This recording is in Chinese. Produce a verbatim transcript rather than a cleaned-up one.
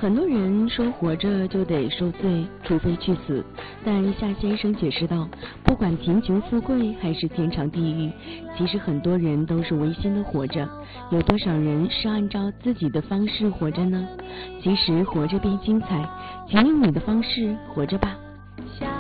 很多人说活着就得受罪，除非去死。但夏先生解释道，不管贫穷富贵还是天长地狱，其实很多人都是违心的活着。有多少人是按照自己的方式活着呢？其实活着便精彩，请用你的方式活着吧。